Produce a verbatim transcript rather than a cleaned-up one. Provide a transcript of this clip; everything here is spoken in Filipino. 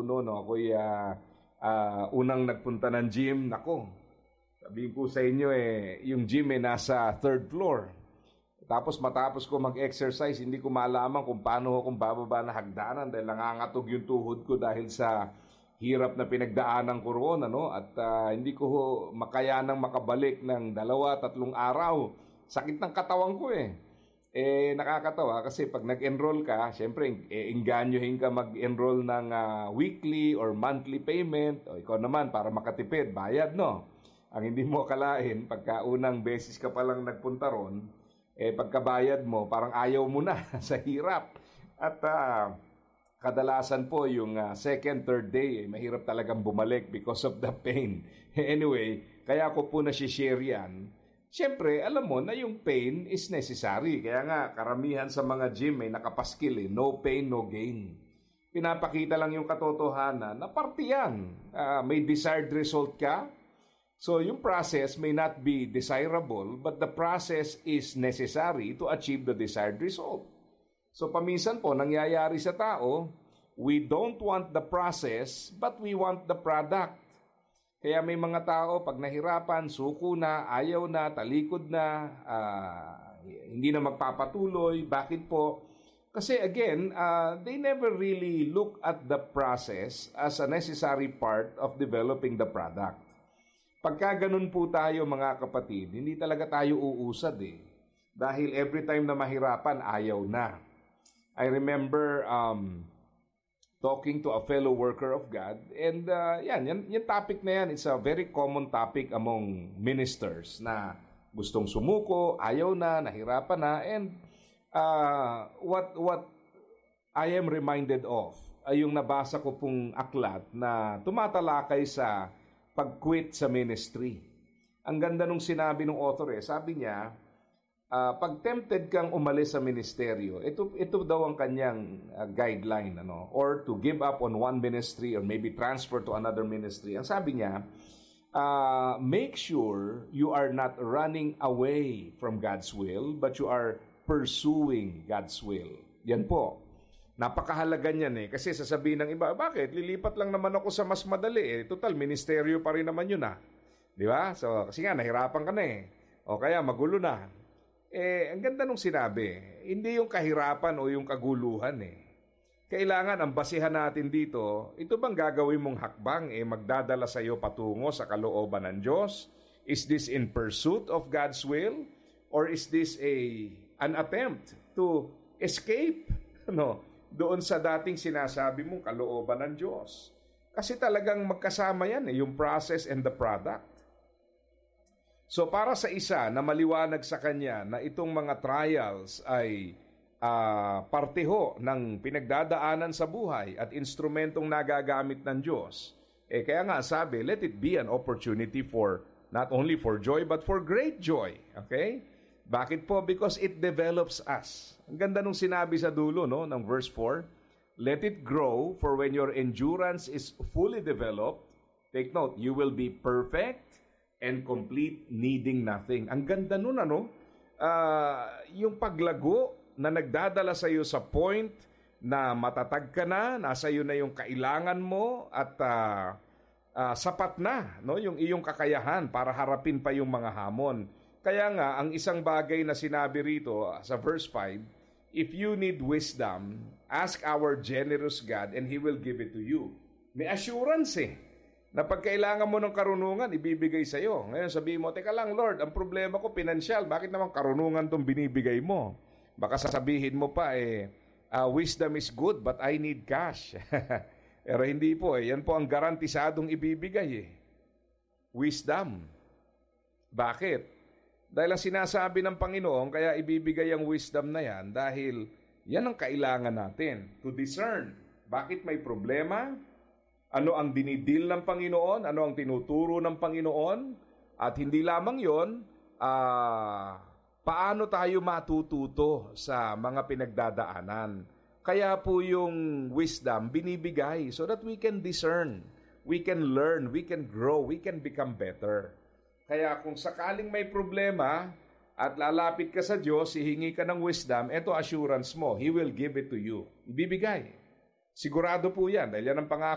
no, no ako'y uh, uh, unang nagpunta ng gym. Nako, sabihin ko sa inyo eh, yung gym eh nasa third floor. Tapos matapos ko mag-exercise, hindi ko malaman kung paano akong bababa na hagdanan dahil nangangatog yung tuhod ko dahil sa hirap na pinagdaanan ko roon, ano? At uh, hindi ko makayanang makabalik ng dalawa, tatlong araw. Sakit ng katawan ko eh. Eh, nakakatawa kasi pag nag-enroll ka, syempre, eh, inganyohin ka mag-enroll ng uh, weekly or monthly payment. O ikaw naman, para makatipid, bayad, no? Ang hindi mo akalain, pagka unang beses ka palang nagpunta ron, eh pagkabayad mo, parang ayaw mo na sa hirap. At uh, kadalasan po yung uh, second, third day, eh, mahirap talagang bumalik because of the pain. Anyway, kaya ko po na-share yan. Siyempre, alam mo na yung pain is necessary. Kaya nga, karamihan sa mga gym may nakapaskil eh, no pain, no gain. Pinapakita lang yung katotohanan na parte yan. Uh, may desired result ka. So, yung process may not be desirable, but the process is necessary to achieve the desired result. So, paminsan po, nangyayari sa tao, we don't want the process, but we want the product. Kaya may mga tao, pag nahirapan, suko na, ayaw na, talikod na, uh, hindi na magpapatuloy. Bakit po? Kasi again, uh, they never really look at the process as a necessary part of developing the product. Pagka ganun po tayo mga kapatid, hindi talaga tayo uusad eh. Dahil every time na mahirapan, ayaw na. I remember um, talking to a fellow worker of God, and uh, yan, yan, yung topic na yan, it's a very common topic among ministers na gustong sumuko, ayaw na, nahirapan na, and uh, what, what I am reminded of ay yung nabasa ko pong aklat na tumatalakay sa pag-quit sa ministry. Ang ganda nung sinabi ng author eh, sabi niya, uh, pag tempted kang umalis sa ministeryo, ito, ito daw ang kanyang uh, guideline, ano, or to give up on one ministry or maybe transfer to another ministry. Ang sabi niya, uh, make sure you are not running away from God's will, but you are pursuing God's will. Yan po. Napakahalaga niyan eh. Kasi sasabihin ng iba, bakit? Lilipat lang naman ako sa mas madali eh. Total, ministeryo pa rin naman yun ah. Di ba? So, kasi nga, nahirapan ka na eh. O kaya, magulo na. Eh, ang ganda nung sinabi. Hindi yung kahirapan o yung kaguluhan eh. Kailangan, ang basihan natin dito, ito bang gagawin mong hakbang eh, magdadala sa iyo patungo sa kalooban ng Diyos? Is this in pursuit of God's will? Or is this a an attempt to escape? No? Doon sa dating sinasabi mong kalooban ng Diyos. Kasi talagang magkasama yan eh, yung process and the product. So para sa isa na maliwanag sa kanya na itong mga trials ay uh, parteho ng pinagdadaanan sa buhay at instrumentong nagagamit ng Diyos, eh kaya nga sabi, let it be an opportunity for, not only for joy, but for great joy. Okay? Bakit po? Because it develops us. Ang ganda nung sinabi sa dulo, no, ng verse four. Let it grow, for when your endurance is fully developed, take note, you will be perfect and complete, needing nothing. Ang ganda nun, ano? Uh, yung paglago na nagdadala sa iyo sa point na matatag ka na, nasa iyo na yung kailangan mo at uh, uh, sapat na, no, yung iyong kakayahan para harapin pa yung mga hamon. Kaya nga, ang isang bagay na sinabi rito sa verse five, if you need wisdom, ask our generous God and He will give it to you. May assurance eh, na pag kailangan mo ng karunungan, ibibigay sa iyo. Ngayon sabihin mo, teka lang Lord, ang problema ko pinansyal, bakit naman karunungan tong binibigay mo? Baka sasabihin mo pa eh, uh, wisdom is good but I need cash. Pero hindi po eh, yan po ang garantisadong ibibigay eh. Wisdom. Bakit? Dahil ang sinasabi ng Panginoon, kaya ibibigay ang wisdom na yan dahil yan ang kailangan natin. To discern, bakit may problema? Ano ang dinidil ng Panginoon? Ano ang tinuturo ng Panginoon? At hindi lamang yon, uh, paano tayo matututo sa mga pinagdadaanan? Kaya po yung wisdom binibigay so that we can discern, we can learn, we can grow, we can become better. Kaya kung sakaling may problema at lalapit ka sa Diyos, hihingi ka ng wisdom, ito assurance mo, He will give it to you. Ibibigay. Sigurado po yan, dahil yan ang pangako